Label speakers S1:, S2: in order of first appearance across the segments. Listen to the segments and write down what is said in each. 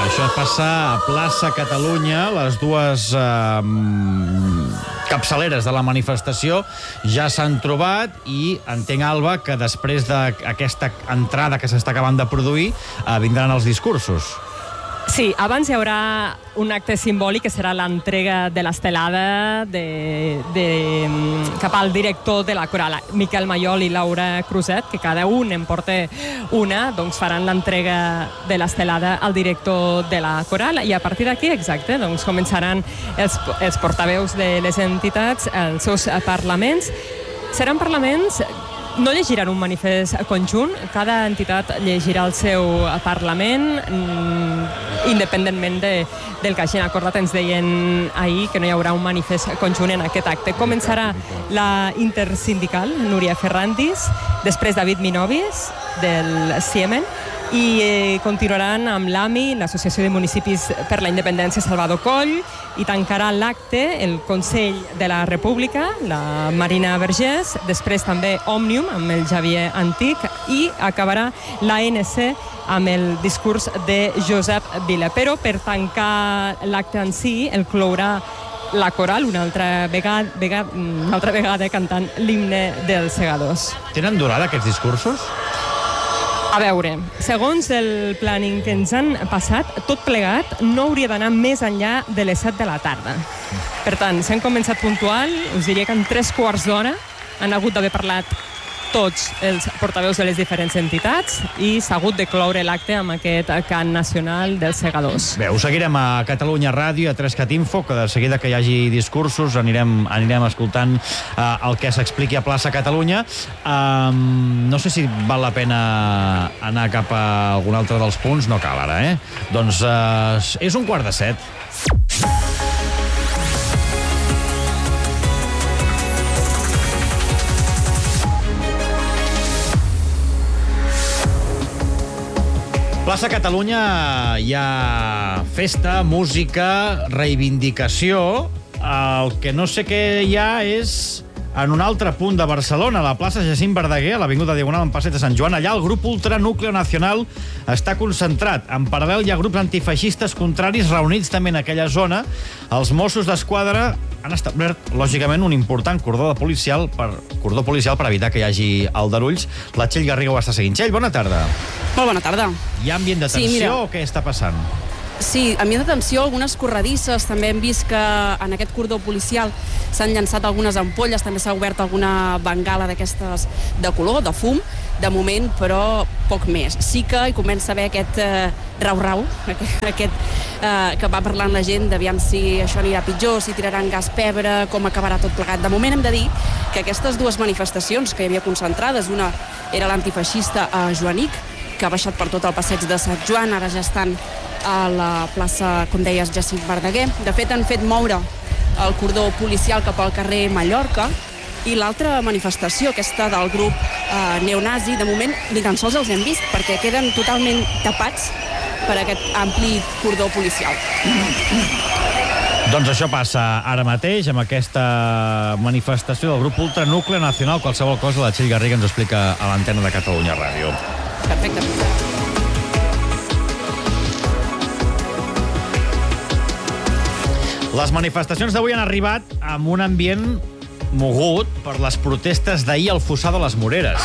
S1: Això passa a Plaça Catalunya. Les dues capçaleres de la manifestació ja s'han trobat i entenc, Alba, que després d'aquesta entrada que s'està acabant de produir vindran els discursos.
S2: Sí, abans hi haurà un acte simbòlic que serà l'entrega de l'estelada cap al director de la coral, Miquel Maiol i Laura Cruzet, que cada un en porta una, doncs faran l'entrega de l'estelada al director de la coral i a partir d'aquí, exacte, doncs començaran els portaveus de les entitats, els seus parlaments. Seran parlaments. No llegiran un manifest conjunt, cada entitat llegirà el seu parlament, independentment del que hagin acordat. Ens deien ahir que no hi haurà un manifest conjunt en aquest acte. Començarà la intersindical, Núria Ferrandis, després David Minovis, del Siemen, i continuaran amb l'AMI, l'Associació de Municipis per la Independència Salvador Coll, i tancarà l'acte el Consell de la República, la Marina Vergés, després també Òmnium, amb el Javier Antic, i acabarà l'ANC amb el discurs de Josep Vila. Però per tancar l'acte en si, el clourà la coral una altra vegada cantant l'himne dels segadors.
S1: Tenen durada aquests discursos?
S2: A veure, segons el planning que ens han passat, tot plegat no hauria d'anar més enllà de les 7 de la tarda. Per tant, s'han començat puntual, us diria que en 3/4 d'hora han hagut d'haver parlat tots els portaveus de les diferents entitats i s'ha hagut de cloure l'acte amb aquest cant nacional dels segadors.
S1: Bé, ho seguirem a Catalunya Ràdio i a 3cat Info, que de seguida que hi hagi discursos anirem escoltant el que s'expliqui a Plaça Catalunya. No sé si val la pena anar cap a algun altre dels punts. No cal ara, eh? Doncs és 6:45. Plaça Catalunya hi ha festa, música, reivindicació. El que no sé què hi ha és en un altre punt de Barcelona, a la plaça Jacint Verdaguer, a l'avinguda Diagonal en Passeig de Sant Joan. Allà el grup Ultra Núcleo Nacional està concentrat. En paral·lel hi ha grups antifeixistes contraris reunits també en aquella zona. Els Mossos d'Esquadra han establert, lògicament, un important cordó policial per evitar que hi hagi aldarulls. La Txell Garriga ho està seguint. Txell, bona tarda.
S3: Molt bona tarda.
S1: Hi ha ambient de tensió o què està passant?
S3: Sí, ambient de tensió, algunes corredisses. També hem vist que en aquest cordó policial s'han llançat algunes ampolles, també s'ha obert alguna bengala d'aquestes de color, de fum, de moment, però poc més. Sí que hi comença a haver aquest rau-rau, aquest que va parlant la gent d'aviam si això anirà pitjor, si tiraran gas pebre, com acabarà tot plegat. De moment hem de dir que aquestes dues manifestacions que hi havia concentrades, una era l'antifeixista a Joanic, que ha baixat per tot el passeig de Sant Joan, ara ja estan a la plaça, com deies, Jacint Verdaguer. De fet, han fet moure el cordó policial cap al carrer Mallorca, i l'altra manifestació, aquesta del grup neonazi, de moment ni tan sols els hem vist, perquè queden totalment tapats per aquest ampli cordó policial.
S1: Doncs això passa ara mateix amb aquesta manifestació del grup Ultra Núcleo Nacional. Qualsevol cosa la Txell Garriga ens ho explica a l'antena de Catalunya Ràdio.
S3: Perfecte.
S1: Les manifestacions d'avui han arribat amb un ambient mogut per les protestes d'ahir al Fossar de les Moreres.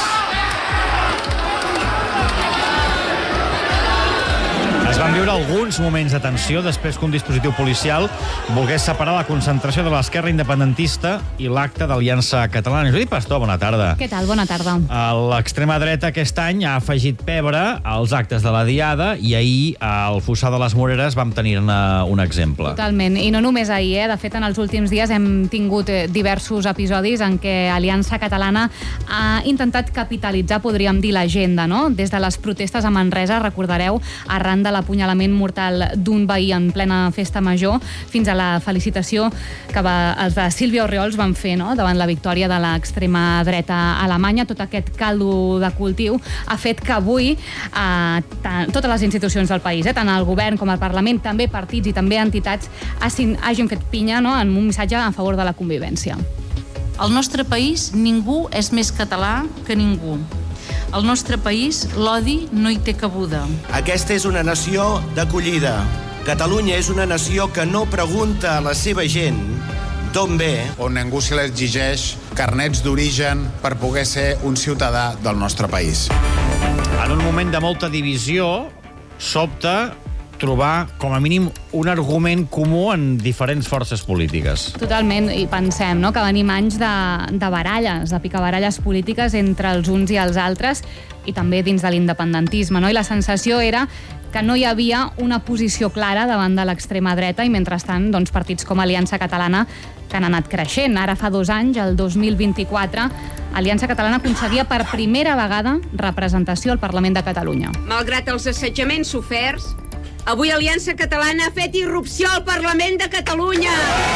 S1: Es van viure alguns moments de tensió després que un dispositiu policial volgués separar la concentració de l'esquerra independentista i l'acte d'Aliança Catalana. Judit Pastor, bona tarda.
S4: Què tal? Bona tarda.
S1: L'extrema dreta aquest any ha afegit pebre als actes de la Diada i ahir al Fossar de les Moreres vam tenir-ne un exemple.
S4: Totalment. I no només ahir, De fet, en els últims dies hem tingut diversos episodis en què Aliança Catalana ha intentat capitalitzar, podríem dir, l'agenda, no? Des de les protestes a Manresa, recordareu, arran de l'apunyalament mortal d'un veí en plena festa major, fins a la felicitació que els de Sílvia Orriols van fer, no?, davant la victòria de l'extrema dreta alemanya. Tot aquest caldo de cultiu ha fet que avui totes les institucions del país, tant el govern com el Parlament, també partits i també entitats, hagin fet pinya, no?, en un missatge a favor de la convivència.
S5: Al nostre país ningú és més català que ningú. Al nostre país, l'odi no hi té cabuda.
S6: Aquesta és una nació d'acollida. Catalunya és una nació que no pregunta a la seva gent d'on ve.
S7: On ningú se l'exigeix carnets d'origen per poder ser un ciutadà del nostre país.
S1: En un moment de molta divisió, sobta trobar, com a mínim, un argument comú en diferents forces polítiques.
S4: Totalment, i pensem no, que venim anys de baralles, de picabaralles polítiques entre els uns i els altres, i també dins de l'independentisme, no? I la sensació era que no hi havia una posició clara davant de l'extrema dreta i, mentrestant, doncs, partits com Aliança Catalana que han anat creixent. Ara fa 2 anys, el 2024, Aliança Catalana aconseguia per primera vegada representació al Parlament de Catalunya.
S8: Malgrat els assetjaments soferts, avui Aliança Catalana ha fet irrupció al Parlament de Catalunya.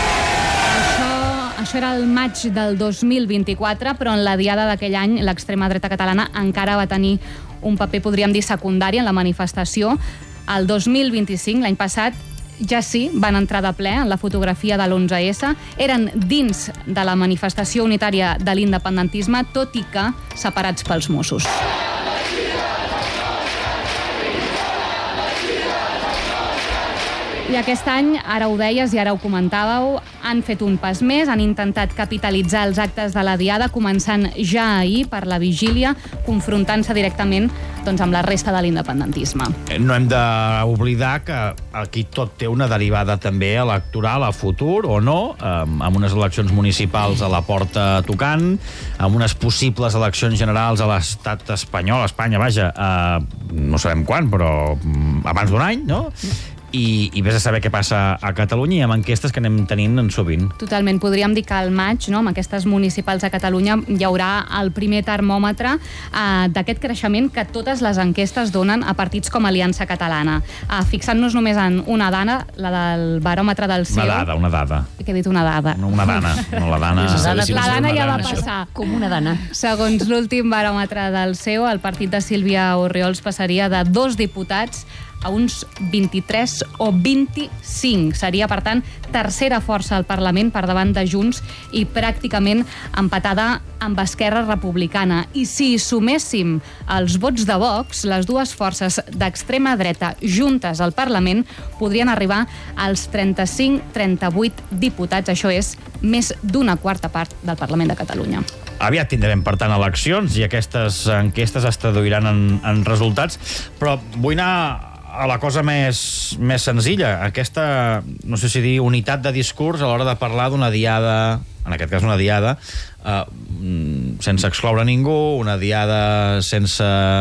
S4: Això era el maig del 2024, però en la diada d'aquell any l'extrema dreta catalana encara va tenir un paper, podríem dir, secundari en la manifestació. El 2025, l'any passat, ja sí, van entrar de ple en la fotografia de l'11S. Eren dins de la manifestació unitària de l'independentisme, tot i que separats pels Mossos. I aquest any, ara ho deies i ara ho comentàveu, han fet un pas més, han intentat capitalitzar els actes de la diada, començant ja ahir per la vigília, confrontant-se directament doncs, amb la resta de l'independentisme.
S1: No hem d'oblidar que aquí tot té una derivada també electoral a futur, o no, amb unes eleccions municipals a la porta tocant, amb unes possibles eleccions generals a l'estat espanyol, a Espanya, vaja, no sabem quan, però abans d'un any, no? I vés a saber què passa a Catalunya i amb enquestes que anem tenint sovint.
S4: Totalment. Podríem dir que al maig, no, amb aquestes municipals a Catalunya, hi haurà el primer termòmetre d'aquest creixement que totes les enquestes donen a partits com Aliança Catalana. Fixant-nos només en una dada, la del baròmetre del CEU.
S1: Una dada.
S4: Què he dit? Una dada.
S1: No, una dana, no la dana.
S4: La dana ja va passar.
S9: Com una dana.
S4: Segons l'últim baròmetre del CEU, el partit de Sílvia Orriols passaria de 2 diputats a uns 23 o 25. Seria, per tant, tercera força al Parlament per davant de Junts i pràcticament empatada amb Esquerra Republicana. I si suméssim els vots de Vox, les dues forces d'extrema dreta juntes al Parlament podrien arribar als 35-38 diputats. Això és més d'una quarta part del Parlament de Catalunya.
S1: Aviat tindrem, per tant, eleccions i aquestes enquestes es traduiran en resultats, però vull anar a la cosa més senzilla. Aquesta, no sé si dir, unitat de discurs a l'hora de parlar d'una diada, en aquest cas una diada, sense excloure ningú, una diada sense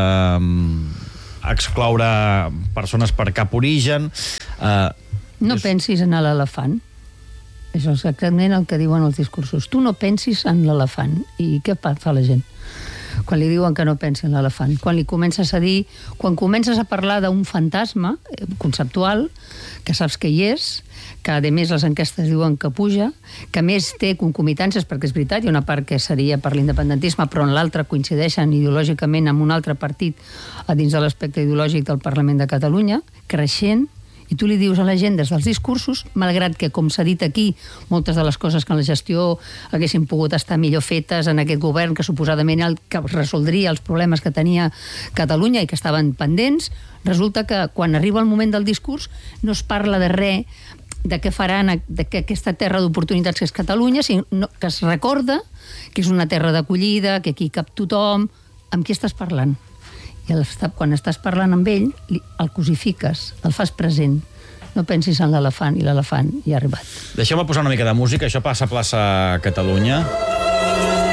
S1: excloure persones per cap origen.
S9: No pensis en l'elefant. Això és exactament el que diuen els discursos. Tu no pensis en l'elefant. I què fa la gent quan li diuen que no pensi en l'elefant? Quan li comences a dir, quan comences a parlar d'un fantasma conceptual, que saps que hi és, que a més les enquestes diuen que puja, que a més té concomitàncies, perquè és veritat, hi ha una part que seria per l'independentisme, però en l'altra coincideixen ideològicament amb un altre partit a dins de l'aspecte ideològic del Parlament de Catalunya, creixent, i tu li dius a la gent des dels discursos, malgrat que, com s'ha dit aquí, moltes de les coses que en la gestió haguessin pogut estar millor fetes en aquest govern, que suposadament que resoldria els problemes que tenia Catalunya i que estaven pendents, resulta que quan arriba el moment del discurs no es parla de res, de què faran aquesta terra d'oportunitats que és Catalunya, sinó que es recorda que és una terra d'acollida, que aquí cap tothom. Amb qui estàs parlant? I quan estàs parlant amb ell, el cosifiques, el fas present. No pensis en l'elefant, i l'elefant ja ha arribat.
S1: Deixeu-me posar una mica de música. Això passa a plaça Catalunya.